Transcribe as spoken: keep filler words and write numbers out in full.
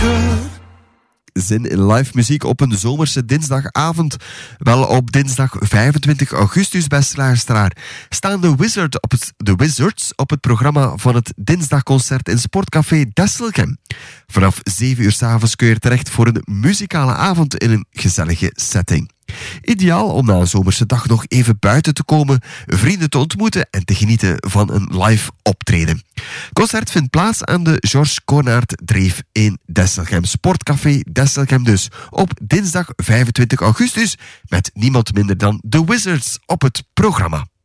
Zin in live muziek op een zomerse dinsdagavond. Wel, op dinsdag vijfentwintig augustus, beste luisteraar, staan de, Wizard op het, de Wizards op het programma van het dinsdagconcert in Sportcafé Desselgem. Vanaf zeven uur 's avonds kun je terecht voor een muzikale avond in een gezellige setting. Ideaal om na een zomerse dag nog even buiten te komen, vrienden te ontmoeten en te genieten van een live optreden. Het concert vindt plaats aan de Georges Cornaert-Dreef in Desselgem. Sportcafé Desselgem dus. Op dinsdag vijfentwintig augustus met niemand minder dan The Wizards op het programma.